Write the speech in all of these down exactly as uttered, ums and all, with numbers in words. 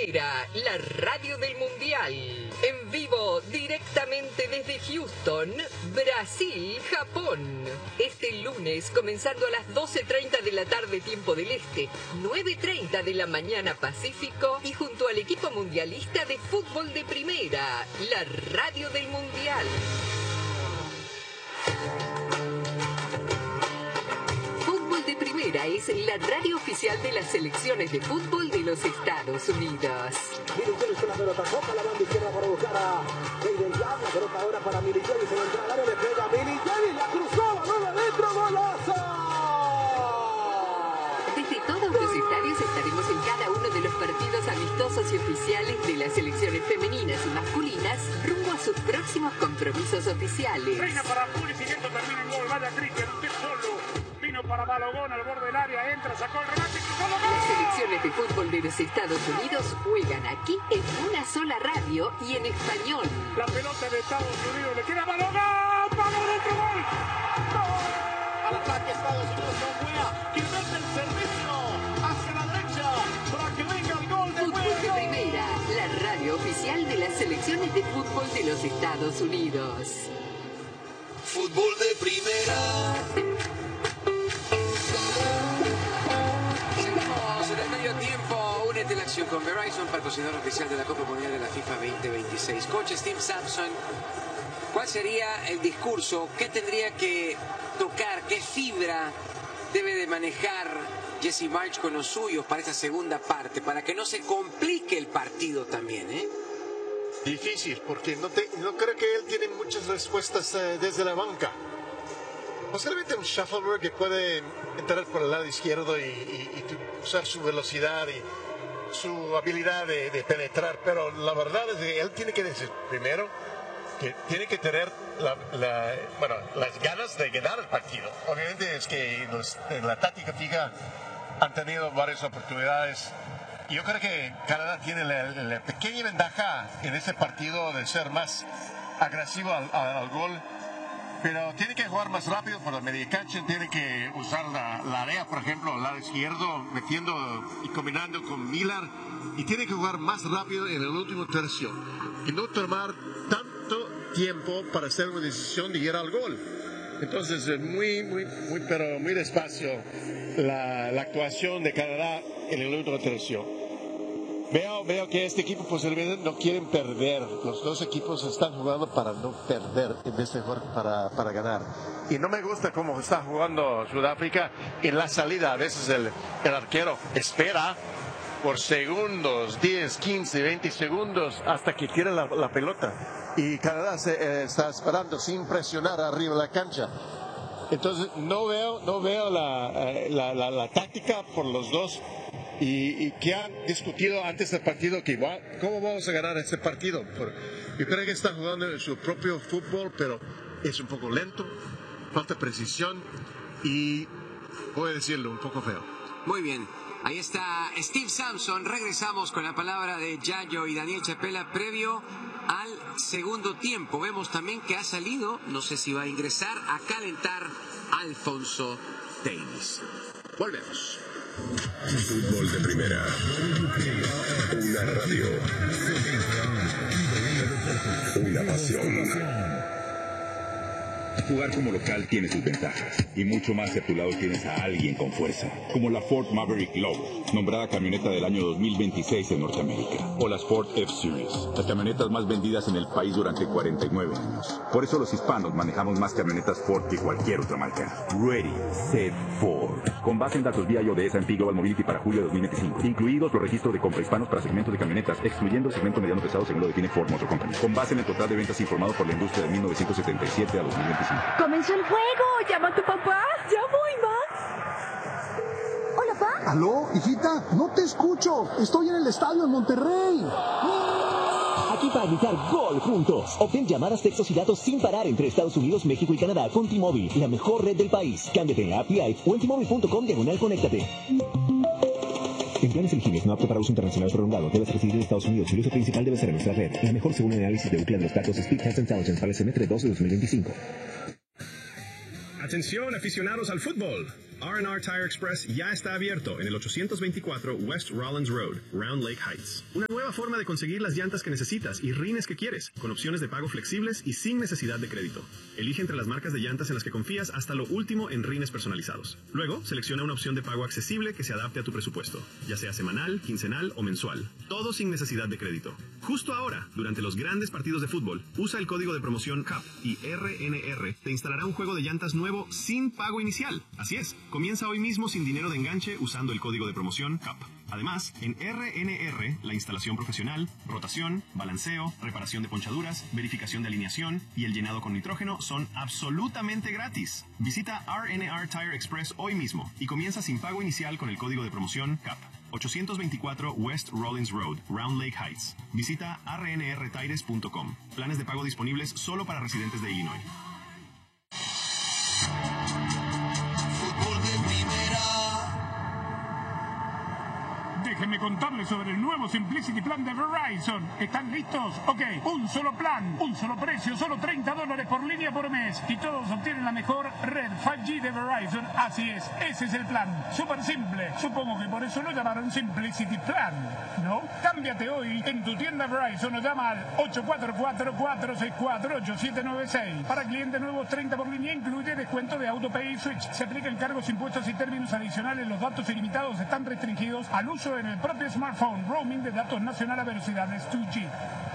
Primera, la radio del Mundial. En vivo, directamente desde Houston, Brasil, Japón. Este lunes, comenzando a las doce treinta de la tarde, tiempo del Este, nueve treinta de la mañana Pacífico, y junto al equipo mundialista de fútbol de Primera, la radio del Mundial. Fútbol de Primera es la radio oficial de las selecciones de fútbol de los Estados Unidos. Militari con la pelota, toca la banda izquierda para buscar a Jaden Young. La pelota ahora para Militari, se va a entrar al área, le pega Militari, la cruzó, balón adentro, golazo. Desde todos los estadios estaremos en cada uno de los partidos amistosos y oficiales de las selecciones femeninas y masculinas rumbo a sus próximos compromisos oficiales. Reina para Puri, siguiendo termina el gol, vaya Cristian, usted solo. Vino para Balogón al borde del área, entra, sacó el remate y gol. Las selecciones de fútbol de los Estados Unidos juegan aquí en una sola radio y en español. La pelota de Estados Unidos le queda a Balogón, Balogón, otro gol. Al ataque Estados Unidos con Wea, que mete el servicio hacia la derecha para que venga el gol de Fútbol de Wea. Primera, la radio oficial de las selecciones de fútbol de los Estados Unidos. Fútbol de Primera. Seguimos en el medio tiempo. Únete a la acción con Verizon, patrocinador oficial de la Copa Mundial de la FIFA veinte veintiséis. Coach Steve Sampson, ¿cuál sería el discurso? ¿Qué tendría que tocar? ¿Qué fibra debe de manejar Jesse Marsch con los suyos para esta segunda parte? Para que no se complique el partido también, ¿eh? Difícil, porque no, te, no creo que él tiene muchas respuestas eh, desde la banca. Posiblemente un Shuffleberg que puede entrar por el lado izquierdo y, y, y usar su velocidad y su habilidad de, de penetrar, pero la verdad es que él tiene que decir primero que tiene que tener la, la, bueno, las ganas de ganar el partido. Obviamente es que los, en la táctica fija han tenido varias oportunidades. Y yo creo que Canadá tiene la, la pequeña ventaja en este partido de ser más agresivo al, al gol, pero tiene que jugar más rápido por la media cancha, tiene que usar la, la área, por ejemplo, al lado izquierdo, metiendo y combinando con Miller, y tiene que jugar más rápido en el último tercio y no tomar tanto tiempo para hacer una decisión de ir al gol. Entonces, muy, muy, muy, pero muy despacio la, la actuación de Canadá en el último tercio. Veo, veo que este equipo posiblemente no quieren perder. Los dos equipos están jugando para no perder en vez de jugar para, para ganar. Y no me gusta cómo está jugando Sudáfrica en la salida. A veces el, el arquero espera por segundos, diez, quince, veinte segundos hasta que tira la, la pelota. Y Canadá se, eh, está esperando sin presionar arriba de la cancha. Entonces no veo, no veo la, la, la, la táctica por los dos. Y, y que han discutido antes del partido que va, cómo vamos a ganar este partido. Por, yo creo que está jugando en su propio fútbol, pero es un poco lento, falta precisión y, voy a decirlo, un poco feo. Muy bien, ahí está Steve Sampson. Regresamos con la palabra de Yayo y Daniel Chapela previo al segundo tiempo. Vemos también que ha salido, no sé si va a ingresar, a calentar Alfonso Davies. Volvemos. Fútbol de Primera. Una radio. Una pasión. Jugar como local tiene sus ventajas, y mucho más si a tu lado tienes a alguien con fuerza, como la Ford Maverick Low, nombrada camioneta del año dos mil veintiséis en Norteamérica, o las Ford F-Series, las camionetas más vendidas en el país durante cuarenta y nueve años. Por eso los hispanos manejamos más camionetas Ford que cualquier otra marca. Ready, Set, Ford. Con base en datos vía I O de S and P Global Mobility para julio de dos mil veinticinco, incluidos los registros de compra hispanos para segmentos de camionetas, excluyendo el segmento mediano pesado según lo define Ford Motor Company. Con base en el total de ventas informado por la industria de mil novecientos setenta y siete a dos mil veinticinco. ¡Comenzó el juego! ¡Llama a tu papá! ¡Ya voy, Max! Hola, Pa. ¿Aló, hijita? No te escucho. Estoy en el estadio en Monterrey. Aquí para gritar gol juntos. Obtén llamadas, textos y datos sin parar entre Estados Unidos, México y Canadá con T-Mobile, la mejor red del país. Cámbiate en la app Live o en T Mobile punto com diagonal conéctate. En planes elegibles no apto para uso internacional prolongado, debes residir en Estados Unidos y el uso principal debe ser en nuestra red. La mejor según el análisis de Ookla de los datos Speed Test Intelligence para el semestre dos de dos mil veinticinco. Atención, aficionados al fútbol. R and R Tire Express ya está abierto en el ochocientos veinticuatro West Rollins Road, Round Lake Heights. Una nueva forma de conseguir las llantas que necesitas y rines que quieres, con opciones de pago flexibles y sin necesidad de crédito. Elige entre las marcas de llantas en las que confías hasta lo último en rines personalizados. Luego, selecciona una opción de pago accesible que se adapte a tu presupuesto, ya sea semanal, quincenal o mensual. Todo sin necesidad de crédito. Justo ahora, durante los grandes partidos de fútbol, usa el código de promoción C A P y R N R te instalará un juego de llantas nuevo sin pago inicial. Así es, comienza hoy mismo sin dinero de enganche usando el código de promoción C A P. Además, en R N R, la instalación profesional, rotación, balanceo, reparación de ponchaduras, verificación de alineación y el llenado con nitrógeno son absolutamente gratis. Visita R N R Tire Express hoy mismo y comienza sin pago inicial con el código de promoción C A P. ochocientos veinticuatro West Rollins Road, Round Lake Heights. Visita r n r tires punto com. Planes de pago disponibles solo para residentes de Illinois. Fútbol de primera. Déjenme contarles sobre el nuevo Simplicity Plan de Verizon. ¿Están listos? Ok, un solo plan, un solo precio, solo treinta dólares por línea por mes. Y todos obtienen la mejor red cinco G de Verizon. Así es, ese es el plan. Súper simple. Supongo que por eso lo llamaron Simplicity Plan, ¿no? Cámbiate hoy en tu tienda Verizon o llama al ocho cuatro cuatro, cuatro seis cuatro, ocho siete nueve seis. Para clientes nuevos, treinta por línea, incluye descuento de AutoPay y Switch. Se aplican cargos, impuestos y términos adicionales. Los datos ilimitados están restringidos al uso en el propio smartphone. Roaming de datos nacional a velocidades dos G.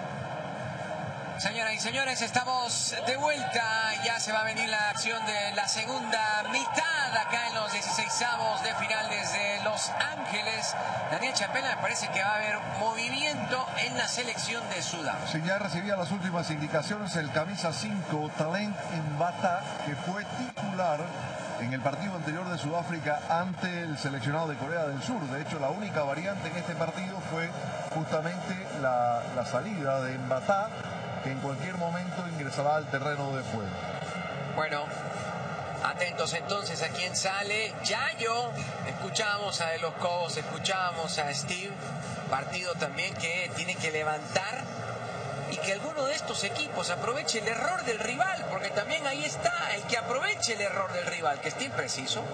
Señoras y señores, estamos de vuelta. Ya se va a venir la acción de la segunda mitad acá en los dieciseisavos de final desde Los Ángeles. Daniel Chapela, me parece que va a haber movimiento en la selección de Sudáfrica. Sí, ya recibía las últimas indicaciones el camisa cinco, Talent Mbata, que fue titular en el partido anterior de Sudáfrica ante el seleccionado de Corea del Sur. De hecho, la única variante en este partido fue justamente la, la salida de Mbata, que en cualquier momento ingresará al terreno de juego. Bueno, atentos entonces a quién sale. Yayo, escuchamos a De Los Cobos, escuchamos a Steve. Partido también que tiene que levantar y que alguno de estos equipos aproveche el error del rival, porque también ahí está el que aproveche el error del rival, que esté impreciso.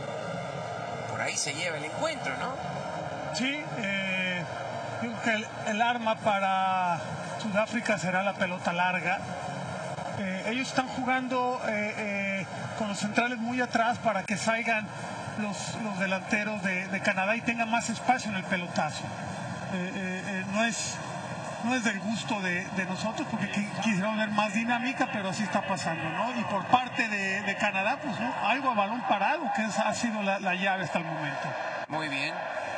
Por ahí se lleva el encuentro, ¿no? Sí, eh, yo creo que el, el arma para Sudáfrica será la pelota larga. Eh, ellos están jugando eh, eh, con los centrales muy atrás para que salgan los, los delanteros de, de Canadá y tengan más espacio en el pelotazo. Eh, eh, eh, no es no es del gusto de, de nosotros, porque quisiéramos ver más dinámica, pero así está pasando, ¿no? Y por parte de, de Canadá, pues no, algo a balón parado, que es, ha sido la, la llave hasta el momento. Muy bien.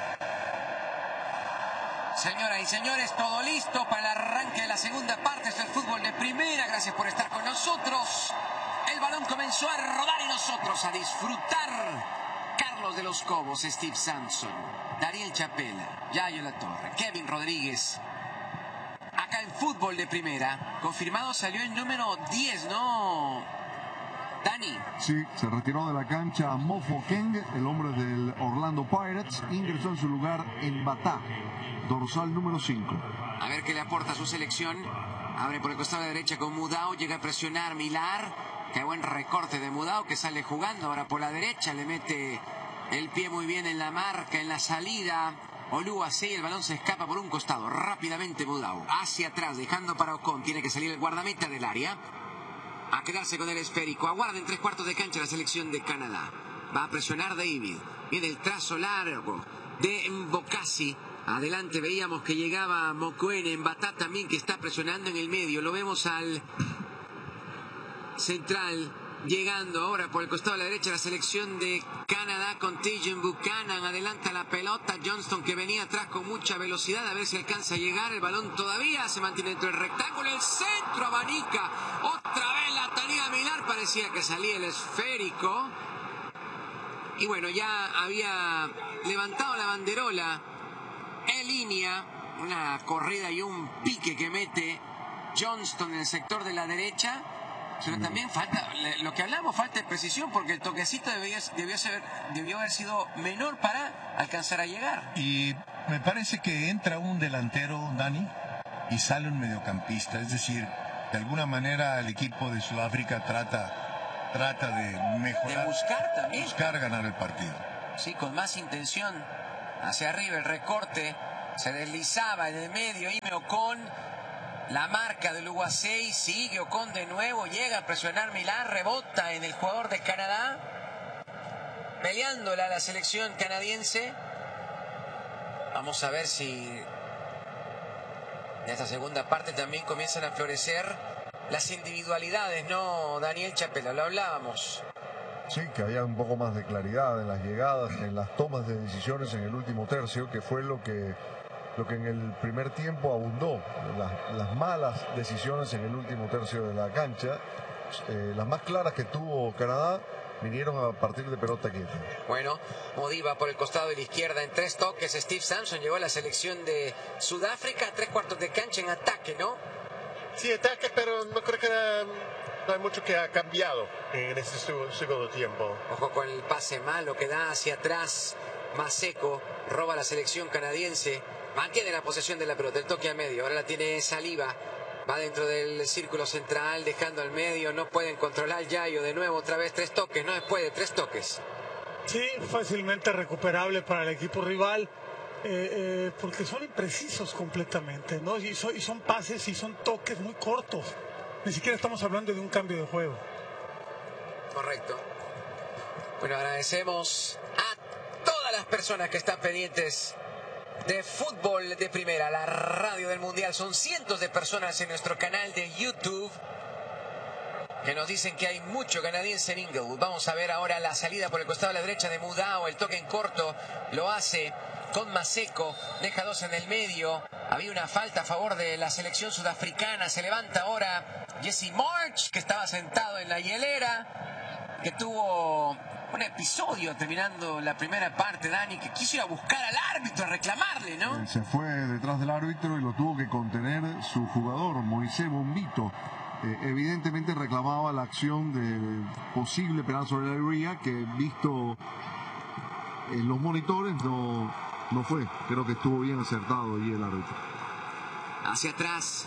Señoras y señores, todo listo para el arranque de la segunda parte del fútbol de primera. Gracias por estar con nosotros. El balón comenzó a rodar y nosotros a disfrutar. Carlos De Los Cobos, Steve Sampson, Daniel Chapela, Yayo La Torre, Kevin Rodríguez. Acá en fútbol de primera, confirmado salió el número diez, ¿no, Dani? Sí, se retiró de la cancha Mofo Keng, el hombre del Orlando Pirates. Ingresó en su lugar en Mbata, dorsal número cinco. A ver qué le aporta a su selección. Abre por el costado de la derecha con Mudao, llega a presionar Milar. Qué buen recorte de Mudao, que sale jugando ahora por la derecha. Le mete el pie muy bien en la marca, en la salida. Oluwaseyi, el balón se escapa por un costado. Rápidamente Mudao hacia atrás, dejando para Ocon. Tiene que salir el guardameta del área a quedarse con el esférico. Aguarda en tres cuartos de cancha la selección de Canadá. Va a presionar David. Viene el trazo largo de Mbokasi. Adelante veíamos que llegaba Mokoene. Mbata también, que está presionando en el medio. Lo vemos al central llegando ahora por el costado de la derecha la selección de Canadá con Tejan Buchanan. Adelanta la pelota Johnston, que venía atrás con mucha velocidad, a ver si alcanza a llegar. El balón todavía se mantiene dentro del rectángulo. El centro abanica otra vez la tenía Milar. Parecía que salía el esférico y bueno, ya había levantado la banderola en línea. Una corrida y un pique que mete Johnston en el sector de la derecha. Pero también falta, lo que hablamos, falta de precisión, porque el toquecito debió, debió, ser, debió haber sido menor para alcanzar a llegar. Y me parece que entra un delantero, Dani, y sale un mediocampista. Es decir, de alguna manera el equipo de Sudáfrica trata trata de mejorar. De buscar también. Buscar ganar el partido. Sí, con más intención. Hacia arriba el recorte. Se deslizaba en el medio. Ime Ocon. La marca del U A seis. Sigue Ocon de nuevo. Llega a presionar Milán. Rebota en el jugador de Canadá. Peleándola a la selección canadiense. Vamos a ver si en esta segunda parte también comienzan a florecer las individualidades, ¿no, Daniel Chapela? Lo hablábamos. Sí, que haya un poco más de claridad en las llegadas, en las tomas de decisiones en el último tercio, que fue lo que, lo que en el primer tiempo abundó. Las, las malas decisiones en el último tercio de la cancha, eh, las más claras que tuvo Canadá, vinieron a partir de pelota quieta. Bueno, Modiva por el costado de la izquierda en tres toques. Steve Sampson llegó a la selección de Sudáfrica a tres cuartos de cancha en ataque, ¿no? Sí, ataque, pero no creo que era, no hay mucho que ha cambiado en este segundo tiempo. Ojo con el pase malo que da hacia atrás. Maseco roba la selección canadiense. Mantiene la posesión de la pelota, el toque a medio. Ahora la tiene Saliba. Va dentro del círculo central, dejando al medio. No pueden controlar Yayo. De nuevo, otra vez tres toques. No después de tres toques. Sí, fácilmente recuperable para el equipo rival. Eh, eh, porque son imprecisos completamente, ¿no? Y son, y son pases y son toques muy cortos. Ni siquiera estamos hablando de un cambio de juego. Correcto. Bueno, agradecemos a todas las personas que están pendientes de fútbol de primera, la radio del mundial. Son cientos de personas en nuestro canal de YouTube que nos dicen que hay mucho canadiense en Inglewood. Vamos a ver ahora la salida por el costado de la derecha de Mudao. El toque en corto lo hace con Maseco. Deja dos en el medio. Había una falta a favor de la selección sudafricana. Se levanta ahora Jesse March, que estaba sentado en la hielera, que tuvo un episodio terminando la primera parte, Dani, que quiso ir a buscar al árbitro, a reclamarle, ¿no? Se fue detrás del árbitro y lo tuvo que contener su jugador, Moisés Bombito. Eh, evidentemente reclamaba la acción de posible penal sobre la Iría, que visto en los monitores no, no fue. Creo que estuvo bien acertado ahí el árbitro. Hacia atrás.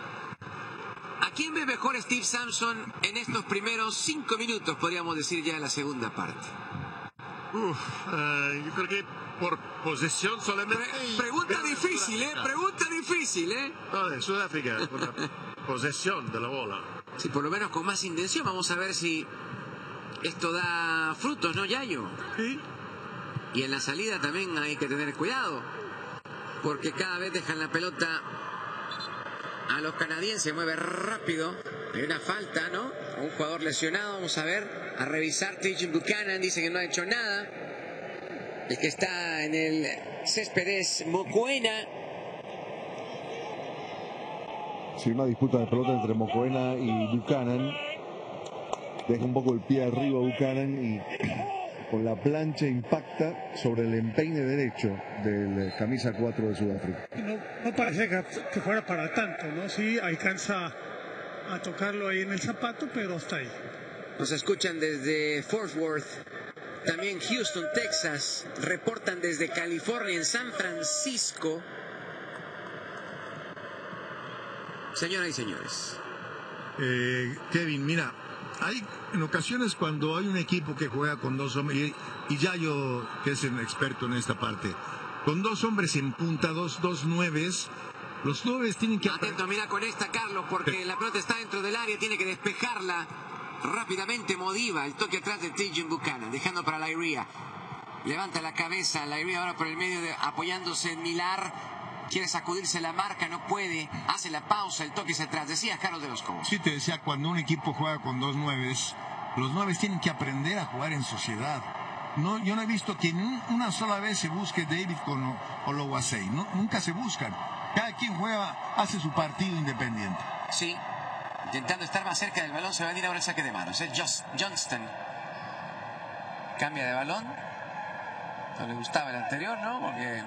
¿A quién ve mejor Steve Sampson en estos primeros cinco minutos, podríamos decir, ya en la segunda parte? Uf, uh, yo creo que por posesión solamente... Pre pregunta difícil, ¿eh? Pregunta difícil, ¿eh? No, de Sudáfrica, por la posesión de la bola. Sí, por lo menos con más intención. Vamos a ver si esto da frutos, ¿no, Yayo? Sí. Y en la salida también hay que tener cuidado, porque cada vez dejan la pelota a los canadienses. Mueve rápido. Hay una falta, ¿no? Un jugador lesionado. Vamos a ver, a revisar. Tejan Buchanan dice que no ha hecho nada. El que está en el césped es Mokoena. Sí, una disputa de pelota entre Mokoena y Buchanan. Deja un poco el pie arriba Buchanan y con la plancha impacta sobre el empeine derecho del camisa cuatro de Sudáfrica. No, no parece que, que fuera para tanto, ¿no? Sí, alcanza a tocarlo ahí en el zapato, pero hasta ahí. Nos escuchan desde Fort Worth, también Houston, Texas. Reportan desde California, en San Francisco. Señoras y señores. Eh, Kevin, mira, hay en ocasiones cuando hay un equipo que juega con dos hombres, y, y Yayo, que es el experto en esta parte, con dos hombres en punta, dos, dos nueves, los nueves tienen que... Atento, mira con esta, Carlos, porque la pelota está dentro del área, tiene que despejarla rápidamente. Modiva, el toque atrás de Tejan Buchanan, dejando para la Iría. Levanta la cabeza, la Iría ahora por el medio, de, apoyándose en Milar. Quiere sacudirse la marca, no puede. Hace la pausa, el toque hacia atrás. Decías, Carlos de los Cobos. Sí, te decía, cuando un equipo juega con dos nueves, los nueves tienen que aprender a jugar en sociedad. No, yo no he visto que un, una sola vez se busque David con Oluwasei. No, nunca se buscan. Cada quien juega, hace su partido independiente. Sí, intentando estar más cerca del balón. Se va a venir ahora el saque de manos. Es Just, Johnston. Cambia de balón. No le gustaba el anterior, ¿no? Porque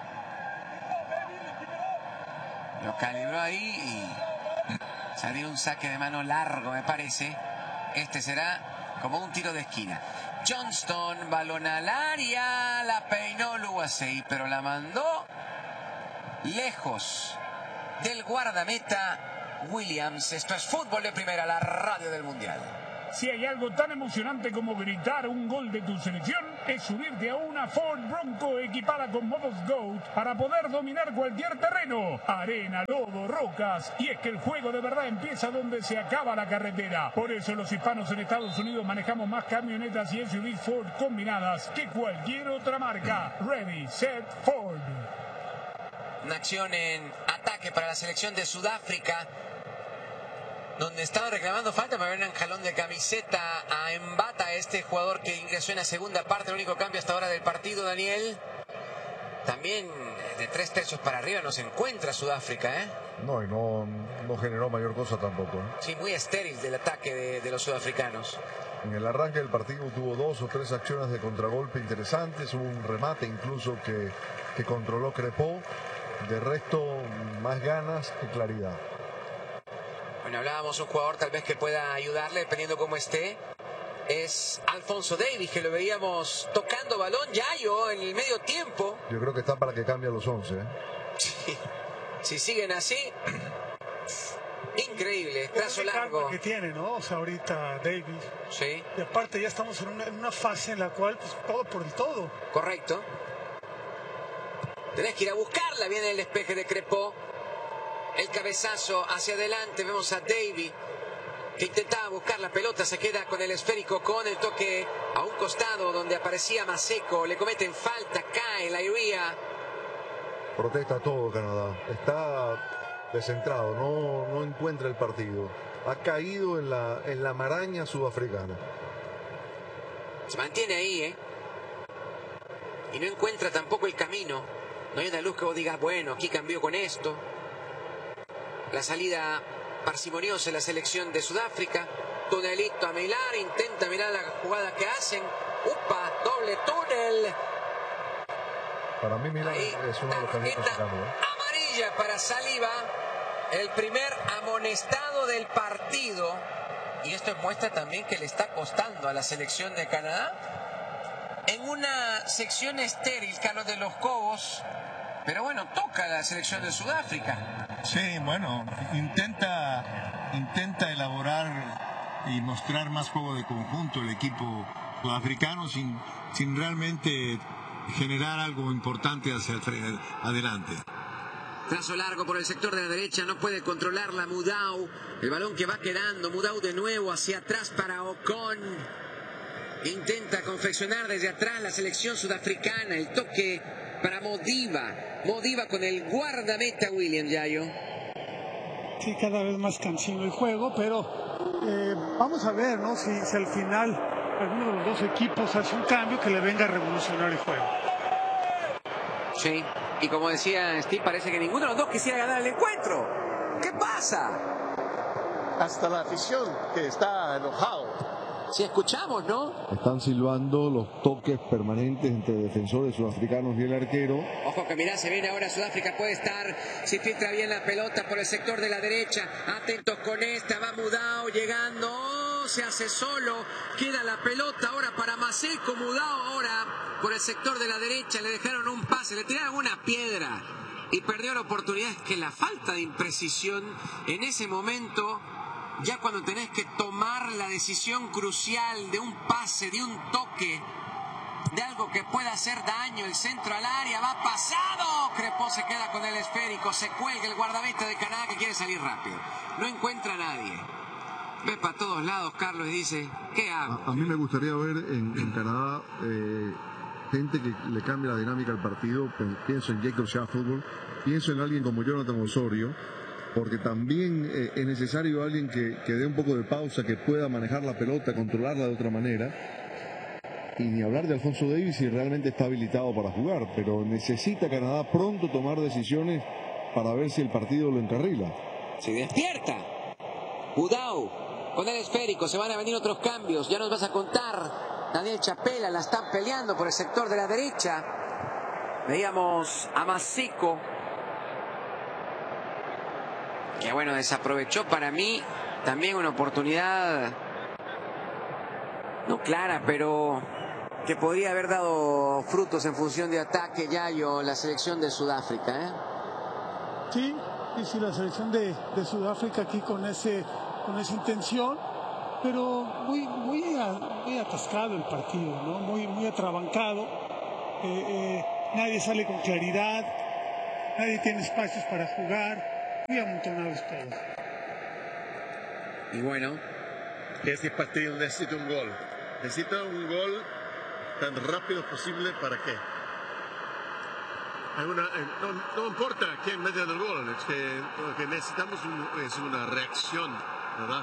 lo calibró ahí y salió un saque de mano largo, me parece. Este será como un tiro de esquina. Johnston, balón al área, la peinó Oluwasei, pero la mandó lejos del guardameta Williams. Esto es fútbol de primera, la radio del mundial. Si hay algo tan emocionante como gritar un gol de tu selección, es subirte a una Ford Bronco equipada con modos GOAT para poder dominar cualquier terreno, arena, lodo, rocas. Y es que el juego de verdad empieza donde se acaba la carretera. Por eso los hispanos en Estados Unidos manejamos más camionetas y S U V Ford combinadas que cualquier otra marca. Ready, set, Ford. Una acción en ataque para la selección de Sudáfrica, donde estaban reclamando falta para ver un jalón de camiseta a Mbata, este jugador que ingresó en la segunda parte, el único cambio hasta ahora del partido, Daniel. También de tres tercios para arriba no se encuentra Sudáfrica, ¿eh? No, y no, no generó mayor cosa tampoco, ¿eh? Sí, muy estéril del ataque de, de los sudafricanos. En el arranque del partido tuvo dos o tres acciones de contragolpe interesantes, hubo un remate incluso que, que controló Crepó. De resto, más ganas que claridad. Bueno, hablábamos un jugador tal vez que pueda ayudarle, dependiendo cómo esté. Es Alfonso Davies, que lo veíamos tocando balón Yayo en el medio tiempo. Yo creo que está para que cambie a los once, ¿eh? Sí. Si siguen así, increíble, trazo largo. Que tiene, ¿no? O sea, ahorita Davies. Sí. Y aparte ya estamos en una, en una fase en la cual pues, todo por el todo. Correcto. Tenés que ir a buscarla, viene el despeje de Crepó. El cabezazo hacia adelante, vemos a Davies que intentaba buscar la pelota, se queda con el esférico, con el toque a un costado donde aparecía Maseco, le cometen falta, cae la iría. Protesta todo Canadá, está descentrado, no, no encuentra el partido, ha caído en la, en la maraña sudafricana. Se mantiene ahí, ¿eh? Y no encuentra tampoco el camino. No hay una luz que vos digas, bueno, aquí cambió con esto. La salida parsimoniosa en la selección de Sudáfrica. Tunelito a Milar, intenta mirar la jugada que hacen. ¡Upa! Doble túnel. Para mí Milar Ahí, es uno de los candidatos sacando, ¿eh? Amarilla para Saliba. El primer amonestado del partido. Y esto muestra también que le está costando a la selección de Canadá. En una sección estéril, Carlos de los Cobos. Pero bueno, toca la selección de Sudáfrica. Sí, bueno, intenta, intenta elaborar y mostrar más juego de conjunto el equipo sudafricano sin, sin realmente generar algo importante hacia el frente, adelante. Trazo largo por el sector de la derecha, no puede controlarla Mudau. El balón que va quedando, Mudau de nuevo hacia atrás para Ocon. Intenta confeccionar desde atrás la selección sudafricana, el toque para Modiba. Modiba con el guardameta William Yayo. Sí, cada vez más cansino el juego, pero eh, vamos a ver, ¿no? Si, si al final alguno de los dos equipos hace un cambio que le venga a revolucionar el juego. Sí, y como decía Steve, parece que ninguno de los dos quisiera ganar el encuentro. ¿Qué pasa? Hasta la afición que está enojado. Si escuchamos, ¿no? Están silbando los toques permanentes entre defensores sudafricanos y el arquero. Ojo que mirá, se viene ahora Sudáfrica, puede estar, si filtra bien la pelota por el sector de la derecha. Atentos con esta, va Mudau llegando, oh, se hace solo, queda la pelota ahora para Maseco. Mudau ahora por el sector de la derecha, le dejaron un pase, le tiraron una piedra y perdió la oportunidad. Es que la falta de imprecisión en ese momento, ya cuando tenés que tomar la decisión crucial de un pase, de un toque, de algo que pueda hacer daño, el centro al área, va pasado, Crepó se queda con el esférico, se cuelga el guardameta de Canadá que quiere salir rápido, no encuentra a nadie, ve para todos lados Carlos y dice, ¿qué hago? A, a mí me gustaría ver en, en Canadá eh, gente que le cambie la dinámica al partido. Pienso en Jacob Shuffleboard, pienso en alguien como Jonathan Osorio, porque también eh, es necesario alguien que, que dé un poco de pausa, que pueda manejar la pelota, controlarla de otra manera. Y ni hablar de Alfonso Davies si realmente está habilitado para jugar, pero necesita Canadá pronto tomar decisiones para ver si el partido lo encarrila. Se despierta Mudau con el esférico, se van a venir otros cambios, ya nos vas a contar. Daniel Chapela, la están peleando por el sector de la derecha. Veíamos a Maseco, que bueno, desaprovechó para mí también una oportunidad no clara, pero que podría haber dado frutos en función de ataque, Yayo, la selección de Sudáfrica, ¿eh? Sí, y si la selección de, de Sudáfrica aquí con ese con esa intención, pero muy, muy, muy atascado el partido, ¿no? Muy, muy atrabancado. Eh, eh, nadie sale con claridad, nadie tiene espacios para jugar, muy amontonados todos. Y bueno, este partido necesita un gol. Necesita un gol tan rápido posible. ¿Para qué? Hay una, eh, no, no importa quién mete el gol, es que lo que necesitamos un, es una reacción, ¿verdad?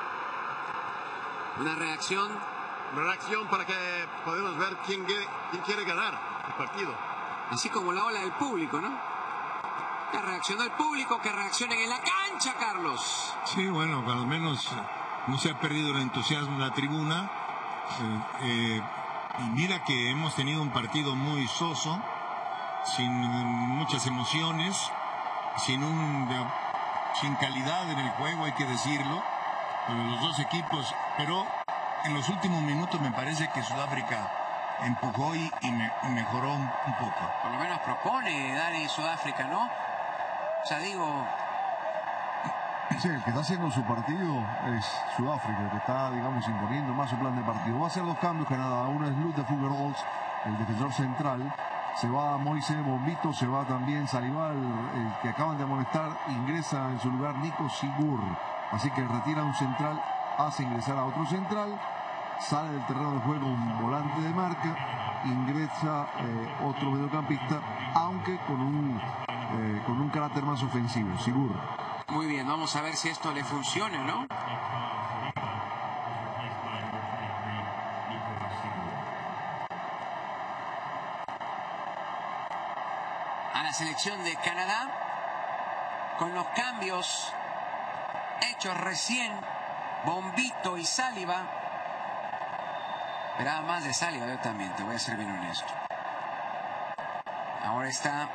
Una reacción. Una reacción para que podamos ver quién quiere, quién quiere ganar el partido. Así como la ola del público, ¿no? Que reacciona el público, que reaccionen en la cancha, Carlos. Sí, bueno, al menos no se ha perdido el entusiasmo en la tribuna. Eh, eh, y mira que hemos tenido un partido muy soso, sin muchas emociones, sin un de, sin calidad en el juego, hay que decirlo, los dos equipos, pero en los últimos minutos me parece que Sudáfrica empujó y, y, me, y mejoró un, un poco. Por lo menos propone Dani Sudáfrica, ¿no? O sea, digo... Sí, el que está haciendo su partido es Sudáfrica, el que está, digamos, imponiendo más su plan de partido. Va a hacer dos cambios, Canadá. Uno es Luther Fugerols, el defensor central. Se va Moisés Bombito, se va también Salival, el que acaban de amonestar. Ingresa en su lugar Nico Sigur. Así que retira un central, hace ingresar a otro central. Sale del terreno de juego un volante de marca. Ingresa eh, otro mediocampista, aunque con un, eh, con un carácter más ofensivo, Sigur. Muy bien, vamos a ver si esto le funciona, ¿no? A la selección de Canadá, con los cambios hechos recién, Bombito y Saliba. Esperaba más de Saliba, yo también, te voy a ser bien honesto. Ahora está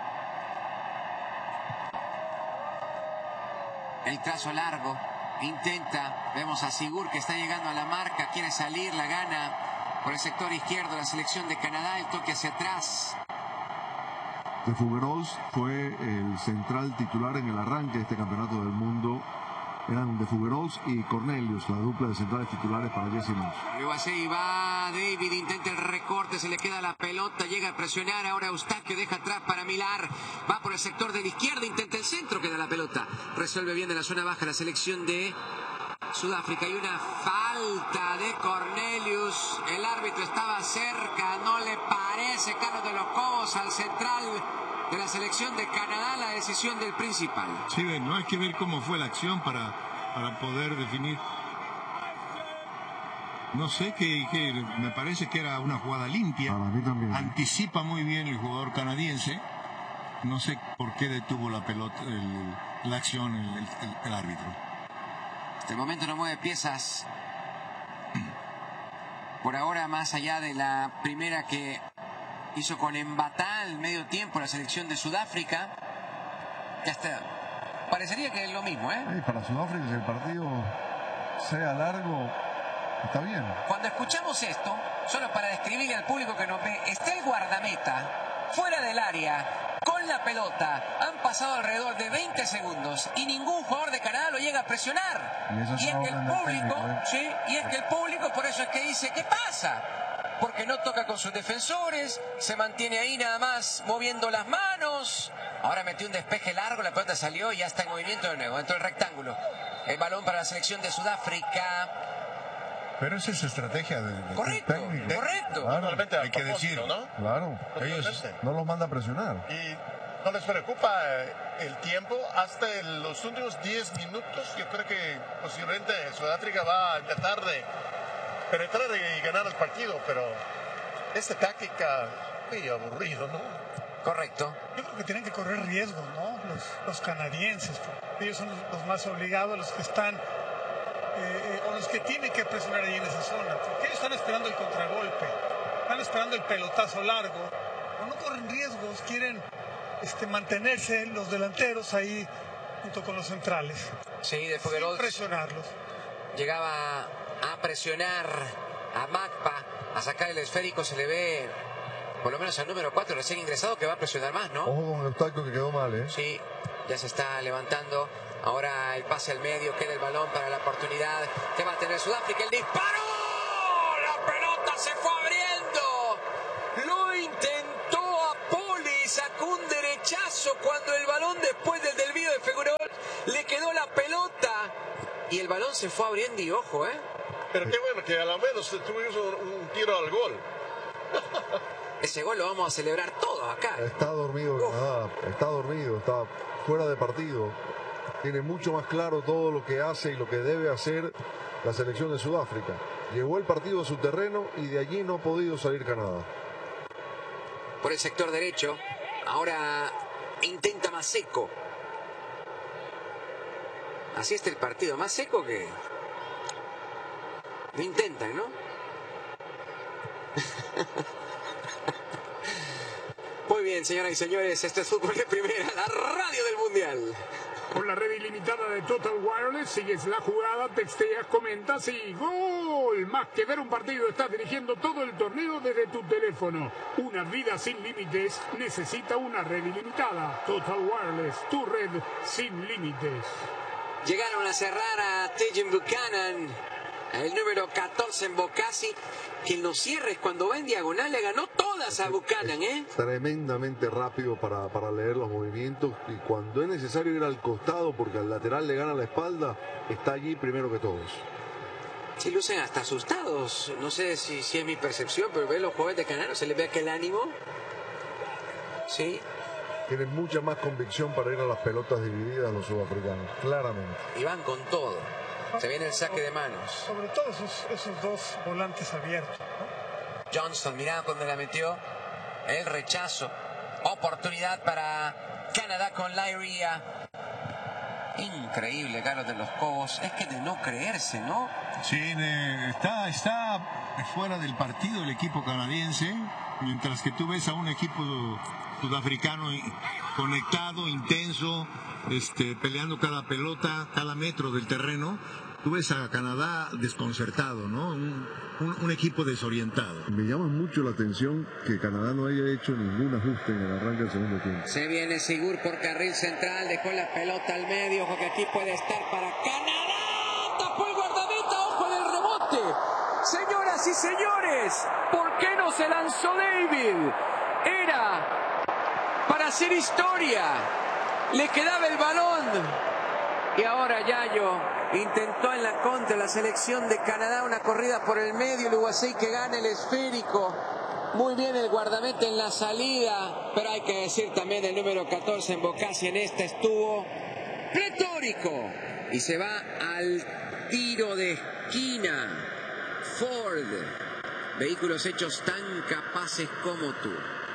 el trazo largo, intenta, vemos a Sigur que está llegando a la marca, quiere salir, la gana por el sector izquierdo la selección de Canadá, el toque hacia atrás. De Fugerols fue el central titular en el arranque de este campeonato del mundo. Eran De Fugerols y Cornelius, la dupla de centrales titulares para Jesse Moss. Luego así va David, intenta el recorte, se le queda la pelota, llega a presionar, ahora Eustaquio deja atrás para Milar, va por el sector de la izquierda, intenta el centro, queda la pelota, resuelve bien de la zona baja la selección de Sudáfrica. Hay una falta de Cornelius, el árbitro estaba cerca, no le parece, Carlos de los Cobos al central de la selección de Canadá, la decisión del principal. Sí, no hay que ver cómo fue la acción para, para poder definir. No sé, que, que me parece que era una jugada limpia. Para mí también. Anticipa muy bien el jugador canadiense. No sé por qué detuvo la pelota, el, la acción, el, el, el árbitro. Hasta el momento no mueve piezas. Por ahora, más allá de la primera que hizo con Embatá al medio tiempo la selección de Sudáfrica, que hasta parecería que es lo mismo, ¿eh? Sí, para Sudáfrica, que el partido sea largo, está bien. Cuando escuchamos esto, solo para describirle al público que nos ve, está el guardameta fuera del área con la pelota, han pasado alrededor de veinte segundos y ningún jugador de Canadá lo llega a presionar. Y, eso y es que el público, técnico, ¿eh? sí, y es que el público por eso es que dice, ¿qué pasa? Porque no toca con sus defensores, se mantiene ahí nada más moviendo las manos. Ahora metió un despeje largo, la pelota salió y ya está en movimiento de nuevo, dentro del rectángulo. El balón para la selección de Sudáfrica. Pero esa es estrategia de, de correcto, técnico. Correcto, claro, hay que decir, ¿no? Claro, ellos no los manda a presionar. Y no les preocupa el tiempo hasta los últimos diez minutos. Yo creo que posiblemente Sudáfrica va a intentar de penetrar y ganar el partido, pero esta táctica muy aburrido, ¿no? Correcto. Yo creo que tienen que correr riesgos, ¿no? Los, los canadienses, ellos son los, los más obligados, los que están eh, eh, o los que tienen que presionar ahí en esa zona, porque ellos están esperando el contragolpe, están esperando el pelotazo largo, o no corren riesgos, quieren este, mantenerse los delanteros ahí junto con los centrales. Sí, de Fugerols presionarlos. Llegaba a presionar a Magpa, a sacar el esférico, se le ve por lo menos al número cuatro recién ingresado que va a presionar más, ¿no? Ojo con el taco que quedó mal, ¿eh? Sí, ya se está levantando Ahora el pase al medio, queda el balón para la oportunidad que va a tener Sudáfrica. El disparo, la pelota se fue abriendo. Lo intentó a Poli, sacó un derechazo cuando el balón, después del desvío de Figueroa, le quedó la pelota y el balón se fue abriendo. Y ojo, eh. Pero qué bueno que a lo menos tuvimos un, un tiro al gol. Ese gol lo vamos a celebrar todos acá. Está dormido Canadá, está dormido, está fuera de partido. Tiene mucho más claro todo lo que hace y lo que debe hacer la selección de Sudáfrica. Llevó el partido a su terreno y de allí no ha podido salir Canadá. Por el sector derecho, ahora intenta Maseko. Así está el partido, más seco que... Lo intentan, ¿no? Muy bien, señoras y señores, este es Fútbol de Primera, la radio del Mundial. Con la red ilimitada de Total Wireless, sigues la jugada, texteas, comentas y ¡gol! Más que ver un partido, estás dirigiendo todo el torneo desde tu teléfono. Una vida sin límites necesita una red ilimitada. Total Wireless, tu red sin límites. Llegaron a cerrar a Tejan Buchanan, el número catorce en Bocasi, que en los cierres, cuando va en diagonal, le ganó todas a Buchanan, ¿eh? Tremendamente rápido para, para leer los movimientos, y cuando es necesario ir al costado porque al lateral le gana la espalda, está allí primero que todos. Sí, lucen hasta asustados. No sé si, si es mi percepción, pero ve los jugadores de Canadá, se les ve aquel ánimo. Sí. Tienen mucha más convicción para ir a las pelotas divididas los sudafricanos, claramente. Y van con todo. Se viene el saque de manos. Sobre todo esos, esos dos volantes abiertos, ¿no? Johnston, mirá cuando la metió. El rechazo. Oportunidad para Canadá con Lairia. Increíble, Carlos de los Cobos. Es que de no creerse, ¿no? Sí, eh, está, está fuera del partido el equipo canadiense, mientras que tú ves a un equipo sudafricano conectado, intenso, este, peleando cada pelota, cada metro del terreno. Tú ves a Canadá desconcertado, ¿no? Un, un, un equipo desorientado. Me llama mucho la atención que Canadá no haya hecho ningún ajuste en el arranque del segundo tiempo. Se viene Sigur por carril central, dejó la pelota al medio, ojo que aquí puede estar para Canadá. Tapó el guardameta, ojo en el rebote. Señoras y señores, ¿por qué no se lanzó David? Era para hacer historia. Le quedaba el balón. Y ahora Yayo intentó en la contra la selección de Canadá una corrida por el medio. Luguasei que gana el esférico. Muy bien el guardameta en la salida. Pero hay que decir también el número catorce en Bocasi en esta estuvo pletórico. Y se va al tiro de esquina. Ford. Vehículos hechos tan capaces como tú.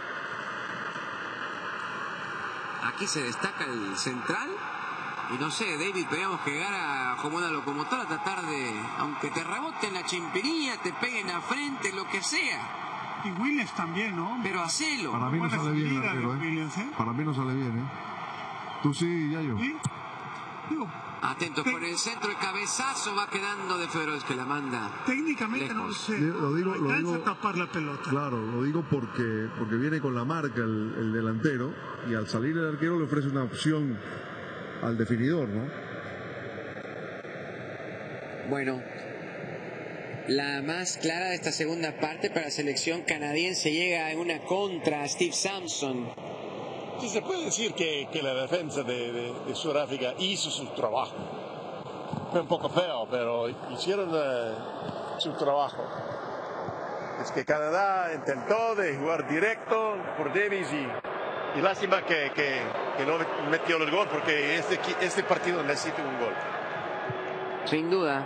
Aquí se destaca el central. Y no sé, David, podríamos pegar a, como una locomotora, tratar de, aunque te reboten la chimpirilla, te peguen a frente, lo que sea. Y Williams también, ¿no? Pero hacelo. Para mí no sale bien el arquero, ¿eh? Williams, ¿eh? Para mí no sale bien, ¿eh? Tú sí, Yayo. ¿Sí? Digo, Atentos por el centro, el cabezazo va quedando de Figueroa, que la manda. Técnicamente lejos. no sé. Lo digo, lo digo, a tapar la pelota. Claro, lo digo porque, porque viene con la marca el, el delantero, y al salir el arquero le ofrece una opción al definidor, ¿no? Bueno, la más clara de esta segunda parte para la selección canadiense, llega en una contra a Steve Sampson. Sí, se puede decir que, que la defensa de, de, de Sudáfrica hizo su trabajo. Fue un poco feo, pero hicieron uh, su trabajo. Es que Canadá intentó de jugar directo por Davis y, y lástima que, que, que no metió el gol, porque este, este partido necesita un gol. Sin duda.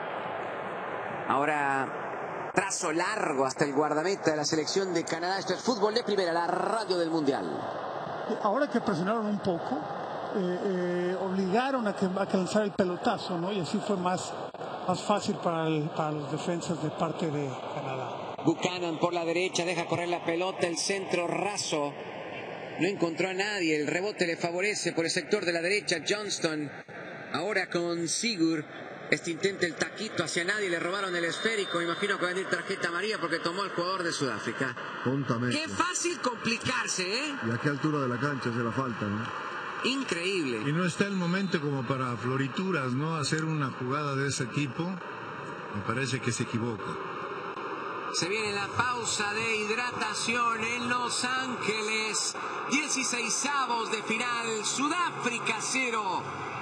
Ahora, trazo largo hasta el guardameta de la selección de Canadá. Esto es Fútbol de Primera, la radio del Mundial. Ahora que presionaron un poco, eh, eh, obligaron a que, a que lanzara el pelotazo, ¿no? Y así fue más, más fácil para, el, para los defensas de parte de Canadá. Buchanan por la derecha, deja correr la pelota, el centro raso. No encontró a nadie, el rebote le favorece por el sector de la derecha. Johnston, ahora con Sigur. Este intenta el taquito hacia nadie, le robaron el esférico. Imagino que va a venir tarjeta amarilla porque tomó al jugador de Sudáfrica. Tontamente. Qué fácil complicarse, ¿eh? ¿Y a qué altura de la cancha se la falta, no? Increíble. Y no está el momento como para florituras, ¿no? Hacer una jugada de ese tipo, me parece que se equivoca. Se viene la pausa de hidratación en Los Ángeles. dieciseisavos de final, Sudáfrica cero,